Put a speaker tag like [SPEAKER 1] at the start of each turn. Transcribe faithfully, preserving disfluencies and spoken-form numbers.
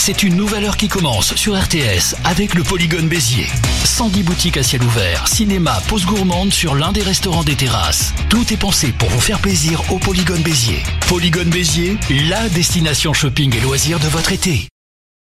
[SPEAKER 1] C'est une nouvelle heure qui commence sur R T S avec le Polygone Béziers. cent dix boutiques à ciel ouvert, cinéma, pause gourmande sur l'un des restaurants des terrasses. Tout est pensé pour vous faire plaisir au Polygone Béziers. Polygone Béziers, la destination shopping et loisirs de votre été.